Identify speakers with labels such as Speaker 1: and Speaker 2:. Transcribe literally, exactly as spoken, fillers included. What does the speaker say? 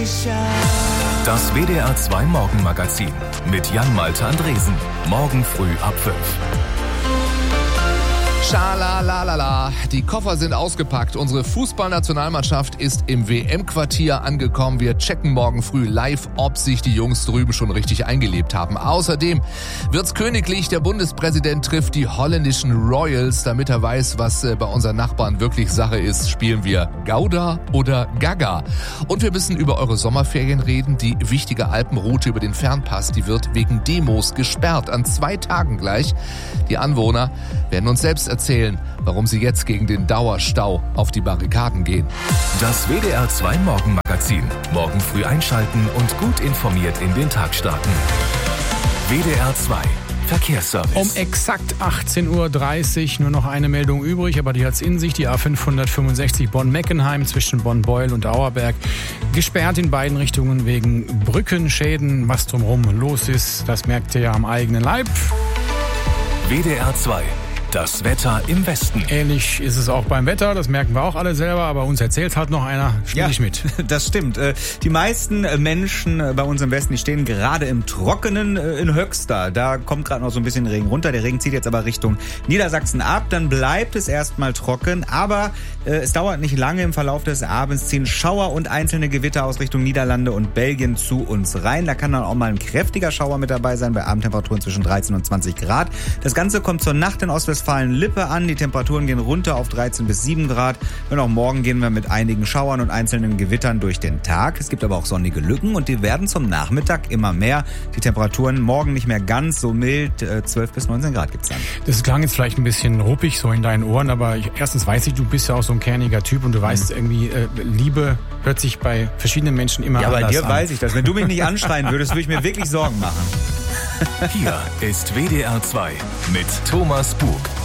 Speaker 1: Das W D R zwei Morgenmagazin mit Jan-Malte Andresen. Morgen früh ab fünf.
Speaker 2: Schalalalala, die Koffer sind ausgepackt. Unsere Fußballnationalmannschaft ist im W M-Quartier angekommen. Wir checken morgen früh live, ob sich die Jungs drüben schon richtig eingelebt haben. Außerdem wird's königlich. Der Bundespräsident trifft die holländischen Royals. Damit er weiß, was bei unseren Nachbarn wirklich Sache ist, spielen wir Gouda oder Gaga. Und wir müssen über eure Sommerferien reden. Die wichtige Alpenroute über den Fernpass, die wird wegen Demos gesperrt. An zwei Tagen gleich. Die Anwohner werden uns selbst erzählen, warum sie jetzt gegen den Dauerstau auf die Barrikaden gehen.
Speaker 1: Das W D R zwei Morgenmagazin. Morgen früh einschalten und gut informiert in den Tag starten. W D R zwei Verkehrsservice.
Speaker 3: Um exakt achtzehn Uhr dreißig nur noch eine Meldung übrig, aber die hat's in sich. Die A fünfhundertfünfundsechzig Bonn-Meckenheim zwischen Bonn-Beuel und Auerberg. Gesperrt in beiden Richtungen wegen Brückenschäden. Was drumherum los ist, das merkt ihr ja am eigenen Leib.
Speaker 1: W D R zwei. Das Wetter im Westen.
Speaker 3: Ähnlich ist es auch beim Wetter, das merken wir auch alle selber, aber uns erzählt halt noch einer, spiel
Speaker 4: ja,
Speaker 3: ich mit.
Speaker 4: Das stimmt. Die meisten Menschen bei uns im Westen, die stehen gerade im Trockenen in Höxter. Da kommt gerade noch so ein bisschen Regen runter. Der Regen zieht jetzt aber Richtung Niedersachsen ab. Dann bleibt es erstmal trocken, aber es dauert nicht lange. Im Verlauf des Abends ziehen Schauer und einzelne Gewitter aus Richtung Niederlande und Belgien zu uns rein. Da kann dann auch mal ein kräftiger Schauer mit dabei sein, bei Abendtemperaturen zwischen dreizehn und zwanzig Grad. Das Ganze kommt zur Nacht in Ostwestfalen-Lippe an. Die Temperaturen gehen runter auf dreizehn bis sieben Grad. Und auch morgen gehen wir mit einigen Schauern und einzelnen Gewittern durch den Tag. Es gibt aber auch sonnige Lücken und die werden zum Nachmittag immer mehr. Die Temperaturen morgen nicht mehr ganz so mild. zwölf bis neunzehn Grad gibt's dann.
Speaker 3: Das klang jetzt vielleicht ein bisschen ruppig so in deinen Ohren, aber ich, erstens weiß ich, du bist ja auch so ein kerniger Typ und du weißt mhm. irgendwie, äh, Liebe hört sich bei verschiedenen Menschen immer
Speaker 4: ja,
Speaker 3: anders an.
Speaker 4: Ja, bei dir weiß ich das. Wenn du mich nicht anschreien würdest, würde ich mir wirklich Sorgen machen.
Speaker 1: Hier ist W D R zwei mit Thomas Bug.